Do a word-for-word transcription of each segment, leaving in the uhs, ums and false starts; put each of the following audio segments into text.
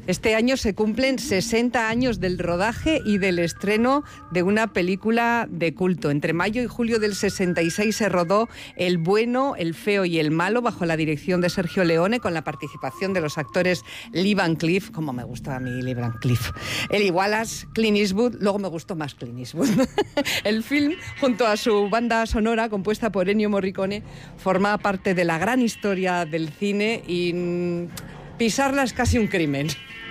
Este año se cumplen sesenta años del rodaje y del estreno de una película de culto. Entre mayo y julio del sesenta y seis se rodó El bueno, el feo y el malo bajo la dirección de Sergio Leone, con la participación de los actores Lee Van Cleef, como me gustaba a mí Lee Van Cleef, Eli Wallace, Clint Eastwood, luego me gustó más Clint Eastwood. El film, junto a su banda sonora compuesta por Ennio Morricone, forma parte de la gran historia del cine y mmm, pisarla es casi un crimen.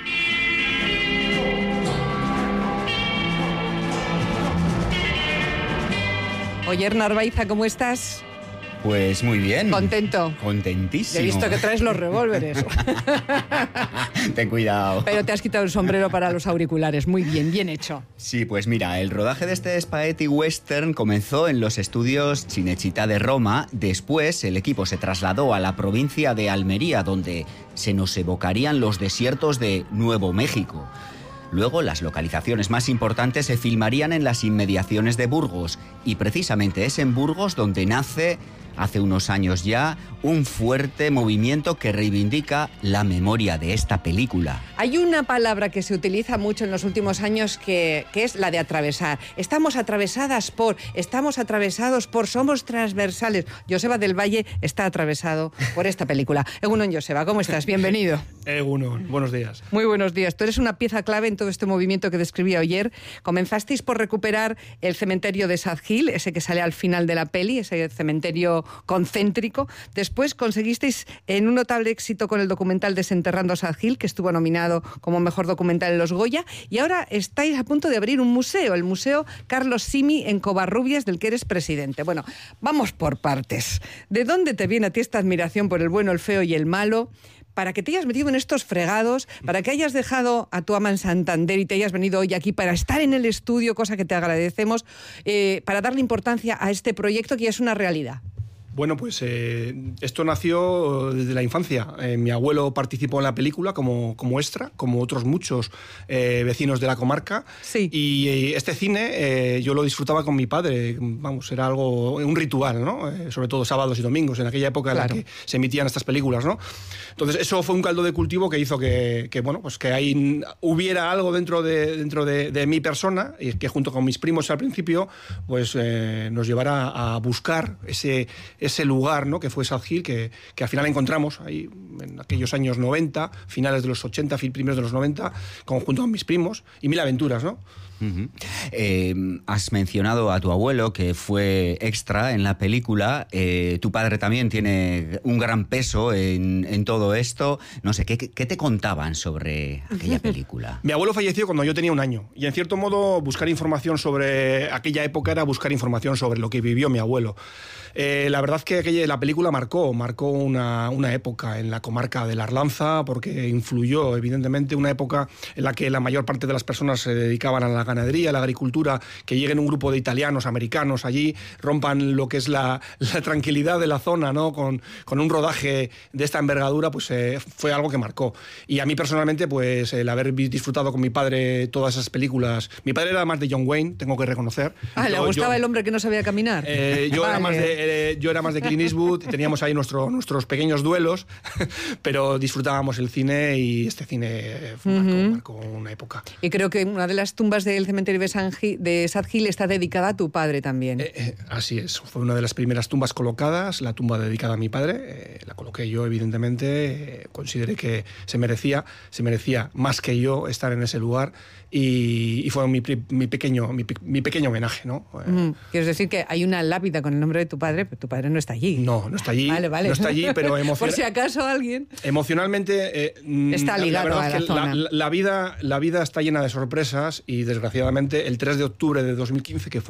Oyer Narvaiza, ¿cómo estás? Pues muy bien. ¿Contento? Contentísimo. He visto que traes los revólveres. Ten cuidado. Pero te has quitado el sombrero para los auriculares. Muy bien, bien hecho. Sí, pues mira, el rodaje de este spaghetti western comenzó en los estudios Cinecittà de Roma. Después el equipo se trasladó a la provincia de Almería, donde se nos evocarían los desiertos de Nuevo México. Luego, las localizaciones más importantes se filmarían en las inmediaciones de Burgos. Y precisamente es en Burgos donde nace, hace unos años ya, un fuerte movimiento que reivindica la memoria de esta película. Hay una palabra que se utiliza mucho en los últimos años que, que es la de atravesar. Estamos atravesadas por, estamos atravesados por, somos transversales. Joseba del Valle está atravesado por esta película. Egunon, Joseba, ¿cómo estás? Bienvenido. Egunon, buenos días. Muy buenos días. Tú eres una pieza clave en todo este movimiento que describía ayer. Comenzasteis por recuperar el cementerio de Sad Hill, ese que sale al final de la peli, ese cementerio concéntrico. Después conseguisteis en un notable éxito con el documental Desenterrando Sad Hill, que estuvo nominado como mejor documental en los Goya, y ahora estáis a punto de abrir un museo, el Museo Carlos Simi en Covarrubias, del que eres presidente. Bueno, vamos por partes. ¿De dónde te viene a ti esta admiración por el bueno, el feo y el malo, para que te hayas metido en estos fregados, para que hayas dejado a tu ama en Santander y te hayas venido hoy aquí para estar en el estudio, cosa que te agradecemos, eh, para darle importancia a este proyecto que ya es una realidad? Bueno, pues eh, esto nació desde la infancia. Eh, mi abuelo participó en la película como, como extra, como otros muchos eh, vecinos de la comarca. Sí. Y eh, este cine eh, yo lo disfrutaba con mi padre. Vamos, era algo, un ritual, ¿no? Eh, sobre todo sábados y domingos, en aquella época claro. en la que se emitían estas películas, ¿no? Entonces eso fue un caldo de cultivo que hizo que, que bueno, pues que ahí hubiera algo dentro de, dentro de, de mi persona, y que junto con mis primos al principio, pues eh, nos llevara a buscar ese ese lugar, ¿no? que fue Sad Hill, que, que al final encontramos ahí en aquellos años noventa, finales de los ochenta, primeros de los noventa, junto con mis primos, y mil aventuras, ¿no? Uh-huh. Eh, has mencionado a tu abuelo, que fue extra en la película. Eh, tu padre también tiene un gran peso en, en todo esto. No sé, ¿qué, ¿qué te contaban sobre aquella película? Mi abuelo falleció cuando yo tenía un año, y en cierto modo buscar información sobre aquella época era buscar información sobre lo que vivió mi abuelo. Eh, la verdad es que aquella, la película marcó, marcó una, una época en la comarca de la Arlanza, porque influyó, evidentemente, una época en la que la mayor parte de las personas se dedicaban a la ganadería, a la agricultura, que lleguen un grupo de italianos, americanos allí, rompan lo que es la, la tranquilidad de la zona, ¿no? Con, con un rodaje de esta envergadura, pues eh, fue algo que marcó. Y a mí personalmente, pues el haber disfrutado con mi padre todas esas películas. Mi padre era más de John Wayne, tengo que reconocer. Ah, ¿le gustaba yo, el hombre que no sabía caminar? Eh, yo, vale. era más de, eh, yo era más de Clint Eastwood, teníamos ahí nuestro, nuestros pequeños duelos, pero disfrutábamos el cine, y este cine fue, uh-huh. marcó, marcó una época. Y creo que una de las tumbas del cementerio de Sad Hill está dedicada a tu padre también. Eh, eh, así es, fue una de las primeras tumbas colocadas, la tumba dedicada a mi padre, eh, la coloqué yo, evidentemente, eh, consideré que se merecía, se merecía más que yo estar en ese lugar, y, y fue mi, mi, pequeño, mi, mi pequeño homenaje, ¿no? Mm, Quieres decir que hay una lápida con el nombre de tu padre, pero tu padre no está allí. No, no está allí, vale, vale. no está allí, pero emocionalmente... Por si acaso alguien... Emocionalmente... Eh, está ligado la a la es que zona. La, la, vida, la vida está llena de sorpresas, y desgraciadamente el tres de octubre de dos mil quince, que fue